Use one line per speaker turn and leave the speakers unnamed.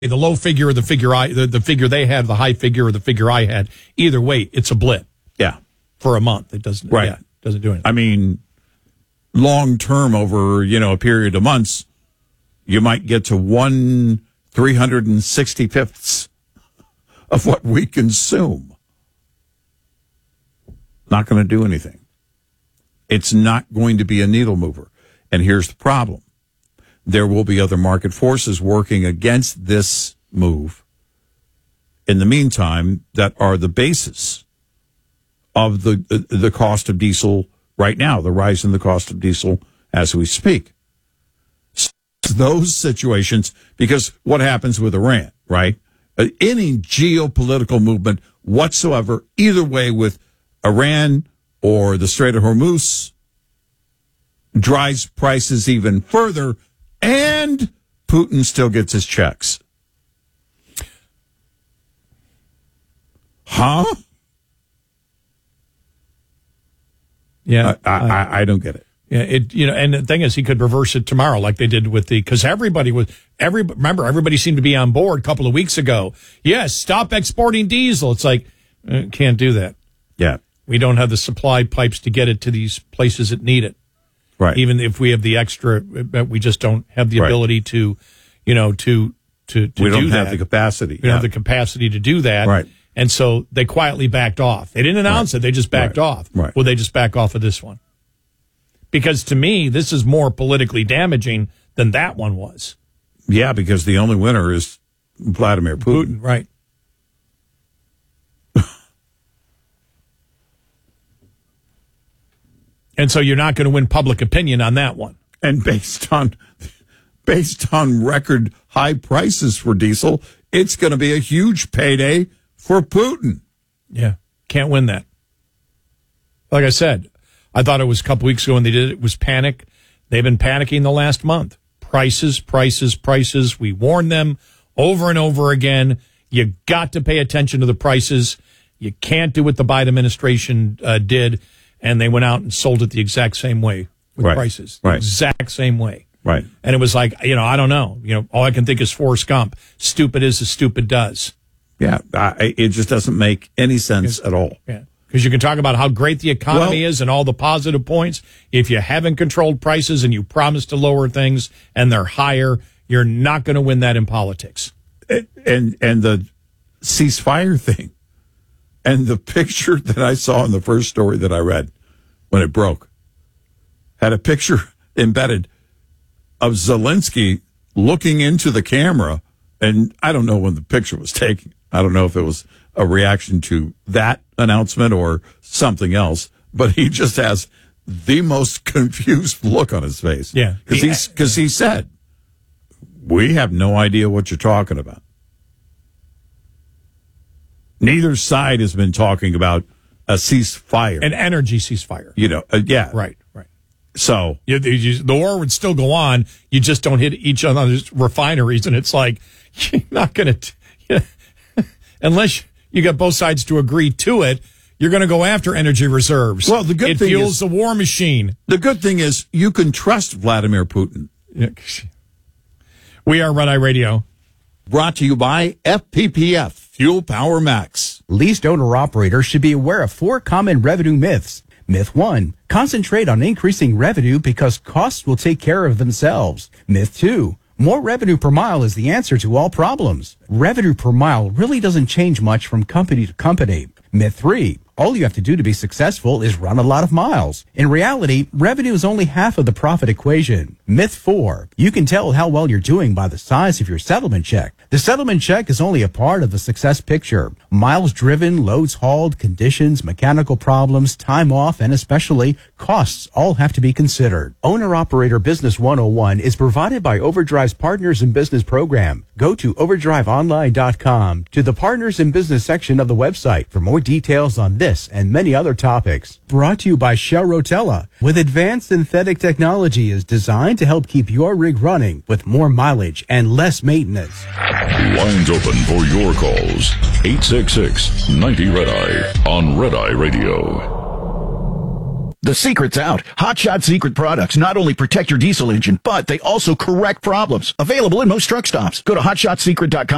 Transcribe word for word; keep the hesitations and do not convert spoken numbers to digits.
the low figure or the figure I, the, the figure they had, the high figure or the figure I had. Either way, it's a blip.
Yeah.
For a month. It doesn't,
right.
Yeah, doesn't do anything.
I mean, long term over, you know, a period of months, you might get to one three hundred sixty-fifths of what we consume. Not going to do anything. It's not going to be a needle mover. And here's the problem. There will be other market forces working against this move in the meantime that are the basis of the the cost of diesel right now, the rise in the cost of diesel as we speak. So those situations, because what happens with Iran, right? Uh, any geopolitical movement whatsoever, either way with Iran or the Strait of Hormuz, drives prices even further, and Putin still gets his checks. Huh?
Yeah,
I, I, I don't get it.
Yeah, it you know, and the thing is, he could reverse it tomorrow, like they did with the because everybody was every remember everybody seemed to be on board a couple of weeks ago. Yes, stop exporting diesel. It's like uh, can't do that.
Yeah,
we don't have the supply pipes to get it to these places that need it.
Right.
Even if we have the extra, we just don't have the ability right. to, you know, to to, to
we
do
don't
that.
have the capacity.
We don't yeah. have the capacity to do that.
Right.
And so they quietly backed off. They didn't announce right. it. They just backed
right.
off.
Right.
Will they just back off of this one? Because to me, this is more politically damaging than that one was.
Yeah, because the only winner is Vladimir Putin.
Putin, right. And so you're not going to win public opinion on that one.
And based on based on record high prices for diesel, it's going to be a huge payday for Putin.
Yeah, can't win that. Like I said, I thought it was a couple weeks ago when they did it, it was panic. They've been panicking the last month. Prices, prices, prices. We warned them over and over again. You got to pay attention to the prices. You can't do what the Biden administration uh, did. And they went out and sold it the exact same way with
right.
prices.
Right.
The exact same way.
Right.
And it was like, you know, I don't know. You know, all I can think is Forrest Gump. Stupid is as stupid does.
Yeah. I, it just doesn't make any sense at all.
Yeah. Because you can talk about how great the economy well, is and all the positive points. If you haven't controlled prices and you promise to lower things and they're higher, you're not going to win that in politics.
And, and, and the ceasefire thing. And the picture that I saw in the first story that I read when it broke had a picture embedded of Zelensky looking into the camera. And I don't know when the picture was taken. I don't know if it was a reaction to that announcement or something else. But he just has the most confused look on his face.
Yeah.
Because he's, because he said, we have no idea what you're talking about. Neither side has been talking about a ceasefire.
An energy ceasefire.
You know, uh, yeah.
Right, right.
So.
You, you, the war would still go on. You just don't hit each other's refineries. And it's like, you're not going to, you know, unless you get both sides to agree to it, you're going to go after energy reserves.
Well, the good
it
thing is. It
fuels the war machine.
The good thing is you can trust Vladimir Putin.
Yeah. We are Red Eye Radio.
Brought to you by F P P F, Fuel Power Max.
Leased owner-operators should be aware of four common revenue myths. Myth one, concentrate on increasing revenue because costs will take care of themselves. Myth two, more revenue per mile is the answer to all problems. Revenue per mile really doesn't change much from company to company. Myth three, all you have to do to be successful is run a lot of miles. In reality, revenue is only half of the profit equation. Myth four, you can tell how well you're doing by the size of your settlement check. The settlement check is only a part of the success picture. Miles driven, loads hauled, conditions, mechanical problems, time off, and especially costs all have to be considered. Owner-Operator Business one oh one is provided by Overdrive's Partners in Business program. Go to overdrive online dot com to the Partners in Business section of the website for more details on this and many other topics. Brought to you by Shell Rotella, with advanced synthetic technology is designed to help keep your rig running with more mileage and less maintenance.
Lines open for your calls. eight six six, ninety, Red Eye on Red Eye Radio.
The secret's out. Hot Shot Secret products not only protect your diesel engine, but they also correct problems. Available in most truck stops. Go to hot shot secret dot com.